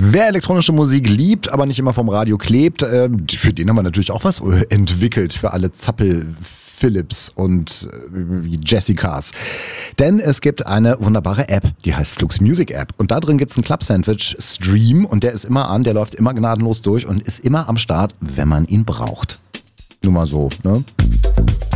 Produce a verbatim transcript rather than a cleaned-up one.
Wer elektronische Musik liebt, aber nicht immer vom Radio klebt, äh, für den haben wir natürlich auch was entwickelt, für alle Zappel Philips und äh, Jessicas. Denn es gibt eine wunderbare App, die heißt Flux Music App. Und da drin gibt es einen Club Sandwich Stream und der ist immer an, der läuft immer gnadenlos durch und ist immer am Start, wenn man ihn braucht. Nur mal so, ne?